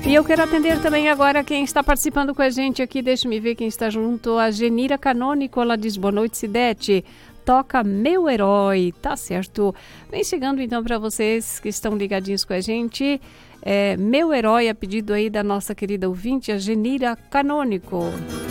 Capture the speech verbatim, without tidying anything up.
E eu quero atender também agora quem está participando com a gente aqui. Deixa-me ver quem está junto. A Genira Canônico, ela diz: boa noite, Cidete. Toca Meu Herói, tá certo. Vem chegando então para vocês que estão ligadinhos com a gente. É, Meu Herói, a pedido aí da nossa querida ouvinte, a Genira Canônico.